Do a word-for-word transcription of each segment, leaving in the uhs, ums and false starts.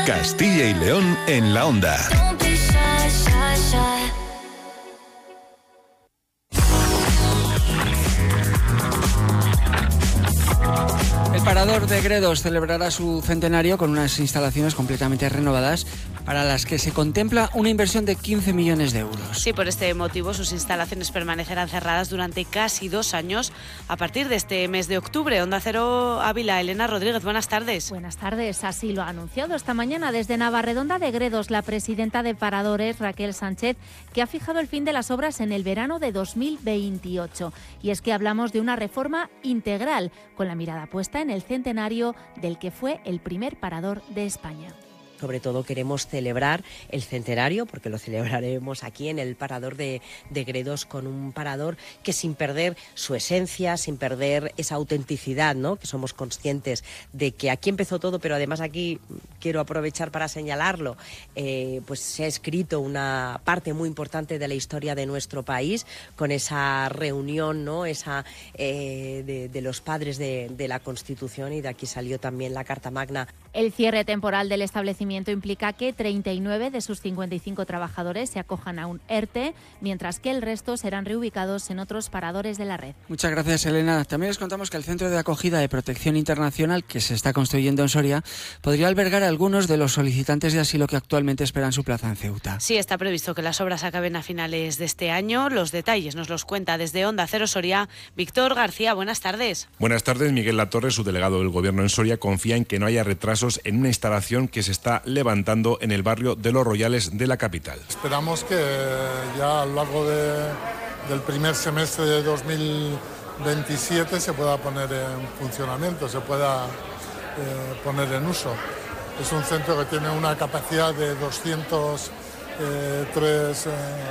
Castilla y León en la Onda. El Parador de Gredos celebrará su centenario con unas instalaciones completamente renovadas para las que se contempla una inversión de quince millones de euros. Sí, por este motivo sus instalaciones permanecerán cerradas durante casi dos años a partir de este mes de octubre. Onda Cero Ávila, Elena Rodríguez, buenas tardes. Buenas tardes, así lo ha anunciado esta mañana desde Navarredonda de Gredos la presidenta de Paradores, Raquel Sánchez, que ha fijado el fin de las obras en el verano de dos mil veintiocho. Y es que hablamos de una reforma integral, con la mirada puesta en el centenario del que fue el primer parador de España. Sobre todo queremos celebrar el centenario, porque lo celebraremos aquí en el Parador de, de Gredos, con un parador que sin perder su esencia, sin perder esa autenticidad, ¿no? Que somos conscientes de que aquí empezó todo, pero además aquí quiero aprovechar para señalarlo, eh, pues se ha escrito una parte muy importante de la historia de nuestro país, con esa reunión, ¿no? Esa eh, de, de los padres de, de la Constitución, y de aquí salió también la Carta Magna. El cierre temporal del establecimiento implica que treinta y nueve de sus cincuenta y cinco trabajadores se acojan a un ERTE, mientras que el resto serán reubicados en otros paradores de la red. Muchas gracias, Elena. También les contamos que el Centro de Acogida de Protección Internacional que se está construyendo en Soria podría albergar a algunos de los solicitantes de asilo que actualmente esperan su plaza en Ceuta. Sí, está previsto que las obras acaben a finales de este año. Los detalles nos los cuenta desde Onda Cero Soria Víctor García. Buenas tardes. Buenas tardes. Miguel Latorre, su delegado del Gobierno en Soria, confía en que no haya retrasos en una instalación que se está levantando en el barrio de Los Royales de la capital. Esperamos que ya a lo largo de, del primer semestre de dos mil veintisiete se pueda poner en funcionamiento, se pueda eh, poner en uso. Es un centro que tiene una capacidad de doscientas tres eh,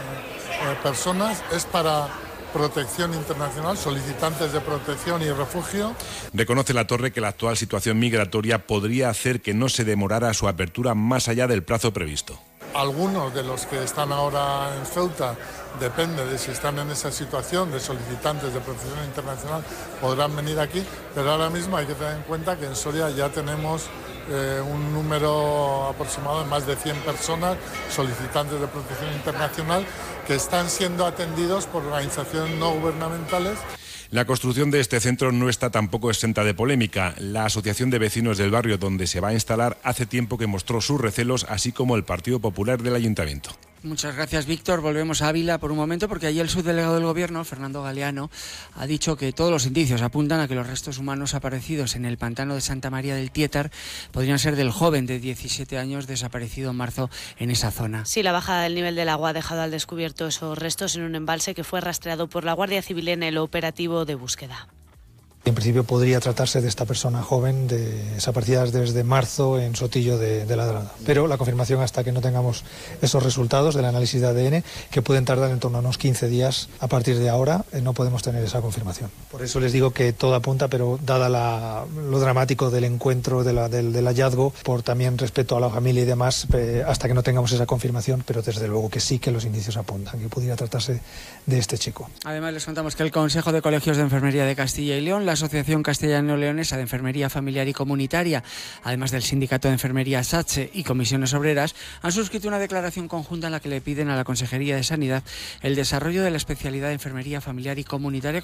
eh, personas, es para protección internacional, solicitantes de protección y refugio. Reconoce Latorre que la actual situación migratoria podría hacer que no se demorara su apertura más allá del plazo previsto. Algunos de los que están ahora en Ceuta, depende de si están en esa situación de solicitantes de protección internacional, podrán venir aquí, pero ahora mismo hay que tener en cuenta que en Soria ya tenemos eh, un número aproximado de más de cien personas, solicitantes de protección internacional, que están siendo atendidos por organizaciones no gubernamentales. La construcción de este centro no está tampoco exenta de polémica. La Asociación de Vecinos del barrio donde se va a instalar hace tiempo que mostró sus recelos, así como el Partido Popular del Ayuntamiento. Muchas gracias, Víctor. Volvemos a Ávila por un momento, porque allí el subdelegado del Gobierno, Fernando Galeano, ha dicho que todos los indicios apuntan a que los restos humanos aparecidos en el pantano de Santa María del Tietar podrían ser del joven de diecisiete años desaparecido en marzo en esa zona. Sí, la bajada del nivel del agua ha dejado al descubierto esos restos en un embalse que fue rastreado por la Guardia Civil en el operativo de búsqueda. En principio podría tratarse de esta persona joven desaparecida desde marzo en Sotillo de, de Ladrada. Pero la confirmación, hasta que no tengamos esos resultados del análisis de A D N, que pueden tardar en torno a unos quince días a partir de ahora, eh, no podemos tener esa confirmación. Por eso les digo que todo apunta, pero dada la, lo dramático del encuentro, de la, del, del hallazgo, por también respeto a la familia y demás, eh, hasta que no tengamos esa confirmación, pero desde luego que sí que los indicios apuntan, que pudiera tratarse de este chico. Además les contamos que el Consejo de Colegios de Enfermería de Castilla y León, la Asociación Castellano-Leonesa de Enfermería Familiar y Comunitaria, además del Sindicato de Enfermería SATSE y Comisiones Obreras, han suscrito una declaración conjunta en la que le piden a la Consejería de Sanidad el desarrollo de la especialidad de Enfermería Familiar y Comunitaria